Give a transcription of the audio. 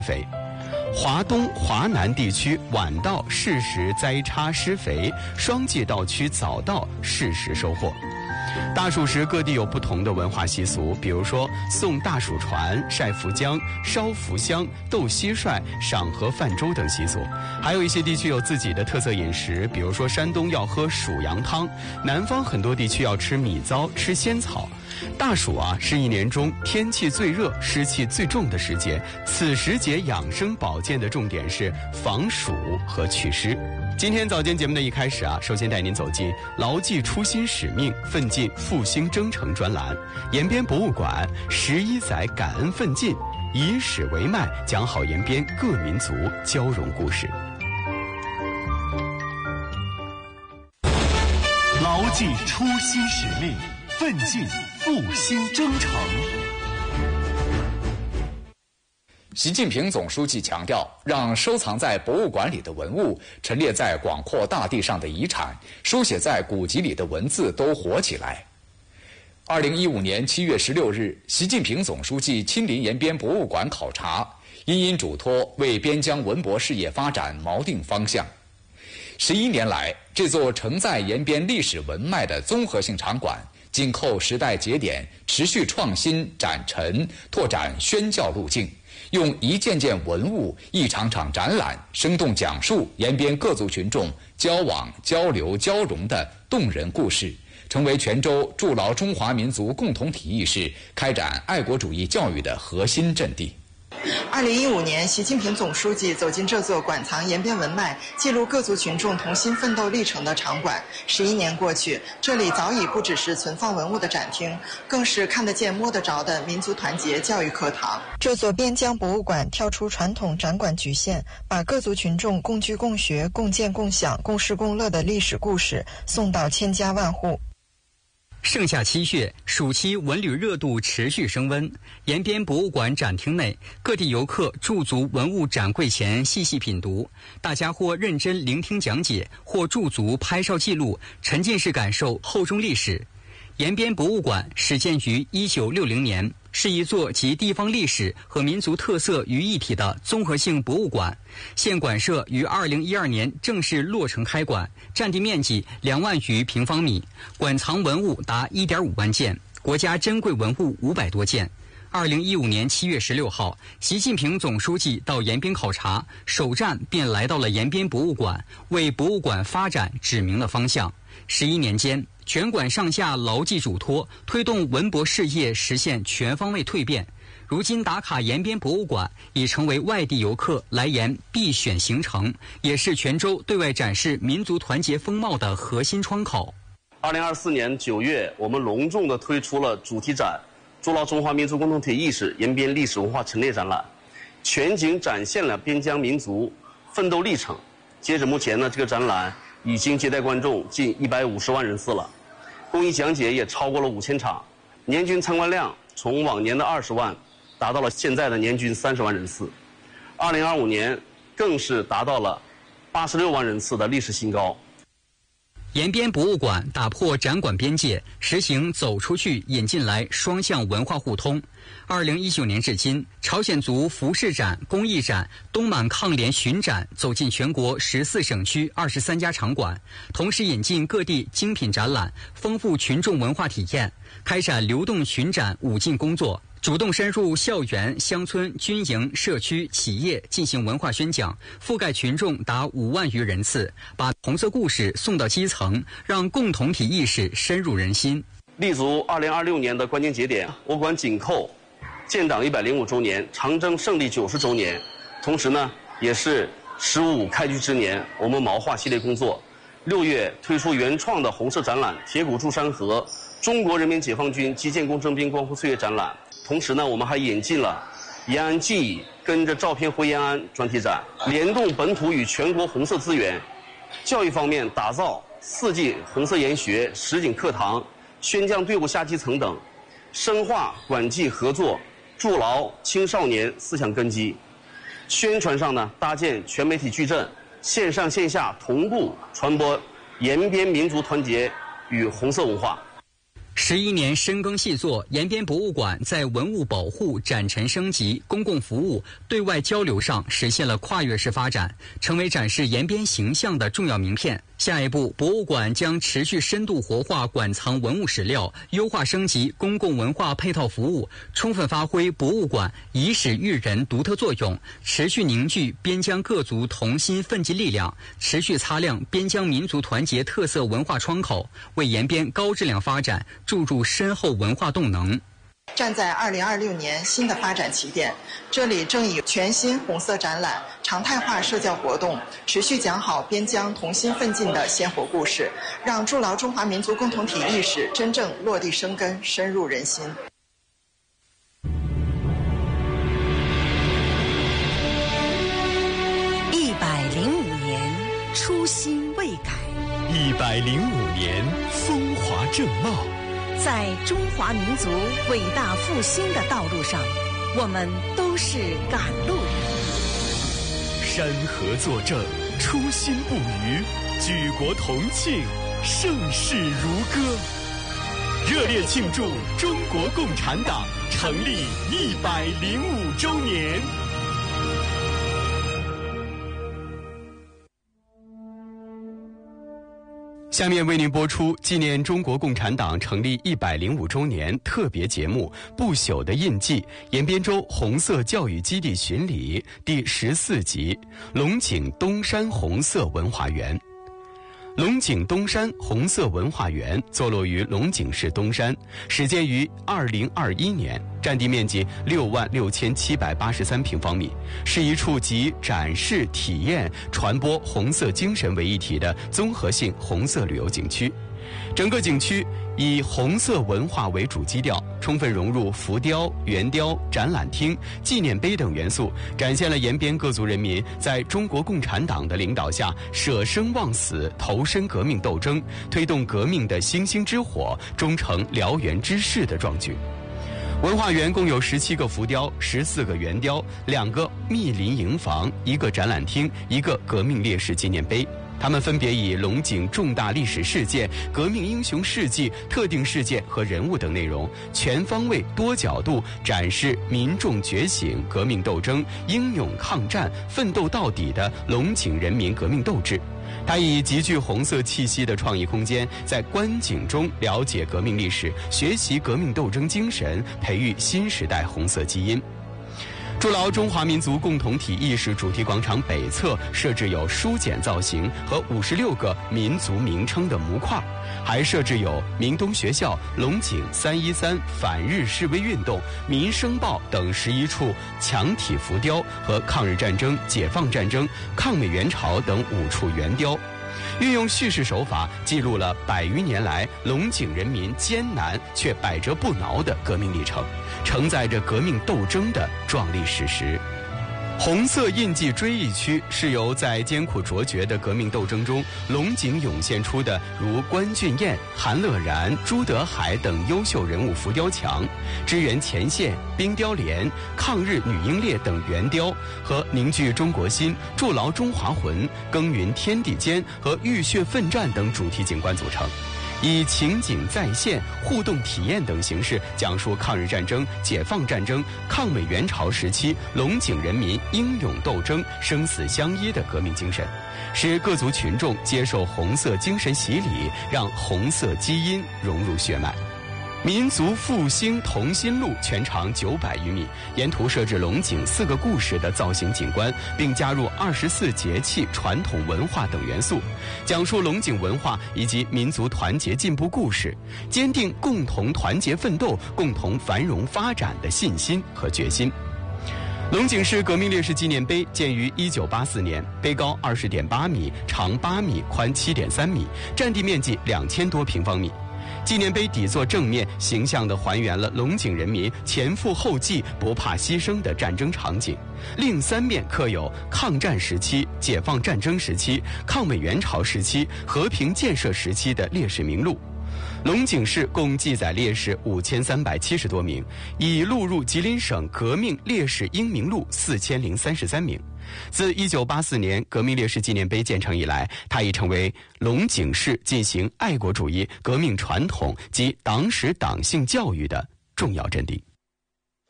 肥。华东、华南地区晚稻适时栽插施肥，霜季稻区早稻适时收获。大暑时各地有不同的文化习俗，比如说送大暑船、晒浮浆、烧浮香、斗蟋蟀、赏荷泛舟等习俗。还有一些地区有自己的特色饮食，比如说山东要喝蜀羊汤，南方很多地区要吃米糟、吃仙草。大暑是一年中天气最热、湿气最重的时节，此时节养生保健的重点是防暑和祛湿。今天早间节目的一开始首先带您走进牢记初心使命，奋进复兴征程专栏。延边博物馆11载感恩奋进，以史为脉，讲好延边各民族交融故事。 牢记初心使命，奋进复兴征程。 习近平总书记强调，让收藏在博物馆里的文物、陈列在广阔大地上的遗产、书写在古籍里的文字都活起来。2015年7月16日，习近平总书记亲临延边博物馆考察，殷嘱托为边疆文博事业发展锚定方向。11年来，这座承载延边历史文脉的综合性场馆，紧扣时代节点，持续创新展陈，拓展宣教路径。用一件件文物、一场场展览，生动讲述延边各族群众交往、交流、交融的动人故事，成为泉州筑牢中华民族共同体意识、开展爱国主义教育的核心阵地。 2015年，习近平总书记走进这座馆藏延边文脉、记录各族群众同心奋斗历程的场馆。11年过去，这里早已不只是存放文物的展厅，更是看得见、摸得着的民族团结教育课堂。这座边疆博物馆跳出传统展馆局限，把各族群众共居共学、共建共享、共事共乐的历史故事送到千家万户。 盛夏7月，暑期文旅热度持续升温。延边博物馆展厅内，各地游客驻足文物展柜前细细品读，大家或认真聆听讲解，或驻足拍照记录，沉浸式感受厚重历史。延边博物馆始建于1960年，是一座集地方历史和民族特色于一体的综合性博物馆。现馆舍于2012年正式落成开馆，占地面积2万余平方米，馆藏文物达1.5万件，国家珍贵文物500多件。2015年7月16号，习近平总书记到延边考察，首站便来到了延边博物馆，为博物馆发展指明了方向。11年间，全馆上下牢记嘱托，推动文博事业实现全方位蜕变。如今打卡延边博物馆已成为外地游客来延必选行程，也是泉州对外展示民族团结风貌的核心窗口。 2024年9月，我们隆重地推出了主题展“筑牢中华民族共同体意识延边历史文化陈列展览”，全景展现了边疆民族奋斗历程。截止目前呢，这个展览已经接待观众近150万人次了，公益讲解也超过了5000场，年均参观量从往年的20万达到了现在的年均30万人次。2025年更是达到了86万人次的历史新高。 延边博物馆打破展馆边界，实行走出去、引进来双向文化互通。2019年至今，朝鲜族服饰展、工艺展、东满抗联巡展走进全国14省区23家场馆，同时引进各地精品展览，丰富群众文化体验，开展流动巡展5进工作，主动深入校园、乡村、军营、社区、企业进行文化宣讲，覆盖群众达5万余人次，把红色故事送到基层，让共同体意识深入人心。 立足2026年的关键节点，我馆紧扣建党105周年、长征胜利90周年，同时呢，也是15开局之年，我们毛画系列工作，6月推出原创的红色展览《铁骨筑山河》中国人民解放军击剑工程兵光复岁月展览。同时呢，我们还引进了延安记忆跟着照片回延安专题展，联动本土与全国红色资源。教育方面，打造4季红色研学、实景课堂、宣讲队伍下基层等，深化馆际合作，筑牢青少年思想根基。宣传上呢，搭建全媒体矩阵，线上线下同步传播延边民族团结与红色文化。 11年深耕细作，延边博物馆在文物保护、展陈升级、公共服务、对外交流上实现了跨越式发展，成为展示延边形象的重要名片。下一步，博物馆将持续深度活化馆藏文物史料，优化升级公共文化配套服务，充分发挥博物馆以史育人独特作用，持续凝聚边疆各族同心奋进力量，持续擦亮边疆民族团结特色文化窗口，为延边高质量发展注入深厚文化动能。 站在2026年新的发展起点，这里正以全新红色展览、常态化社交活动，持续讲好边疆同心奋进的鲜活故事，让筑牢中华民族共同体意识真正落地生根、深入人心。 105年，初心未改 ；105年，风华正茂。 在中华民族伟大复兴的道路上，我们都是赶路人。 山河作证，初心不渝，举国同庆，盛世如歌。热烈庆祝中国共产党成立105周年。 下面为您播出纪念中国共产党成立105周年特别节目《不朽的印记》延边州红色教育基地巡礼第14集龙井东山红色文化园。龙井东山红色文化园坐落于龙井市东山，始建于2021年，占地面积66783平方米，是一处集展示、体验、传播红色精神为一体的综合性红色旅游景区。整个景区以红色文化为主基调，充分融入浮雕、圆雕、展览厅、纪念碑等元素，展现了延边各族人民在中国共产党的领导下舍生忘死、投身革命斗争，推动革命的星星之火终成燎原之势的壮举。文化园共有17个浮雕、14个圆雕、2个密林营房、1个展览厅、1个革命烈士纪念碑。他们分别以龙井重大历史事件、革命英雄事迹、特定事件和人物等内容，全方位、多角度展示民众觉醒、革命斗争、英勇抗战、奋斗到底的龙井人民革命斗志。它以极具红色气息的创意空间，在观景中了解革命历史，学习革命斗争精神，培育新时代红色基因。筑牢中华民族共同体意识主题广场北侧设置有书简造型和56个民族名称的模块，还设置有明东学校、龙井313反日示威运动、民生报等11处墙体浮雕和抗日战争、解放战争、抗美援朝等5处圆雕。运用叙事手法，记录了100余年来龙井人民艰难却百折不挠的革命历程，承载着革命斗争的壮丽史实。红色印记追忆区是由在艰苦卓绝的革命斗争中，龙井涌现出的如关俊彦、韩乐然、朱德海等优秀人物浮雕墙，支援前线、冰雕连、抗日女英烈等圆雕和凝聚中国心、筑牢中华魂、耕耘天地间和浴血奋战等主题景观组成。以情景再现、互动体验等形式讲述抗日战争、解放战争、抗美援朝时期龙井人民英勇斗争、生死相依的革命精神，使各族群众接受红色精神洗礼，让红色基因融入血脉。民族复兴同心路全长900余米，沿途设置龙井4个故事的造型景观，并加入24节气、传统文化等元素，讲述龙井文化以及民族团结进步故事，坚定共同团结奋斗、共同繁荣发展的信心和决心。龙井市革命烈士纪念碑建于1984年，碑高20.8米，长8米，宽7.3米，占地面积2000多平方米。纪念碑底座正面形象地还原了龙井人民前赴后继、不怕牺牲的战争场景，另3面刻有抗战时期、解放战争时期、抗美援朝时期、和平建设时期的烈士名录。龙井市共记载烈士5370多名，已录入吉林省革命烈士英名录4033名。 自1984年革命烈士纪念碑建成以来，它已成为龙井市进行爱国主义革命传统及党史党性教育的重要阵地。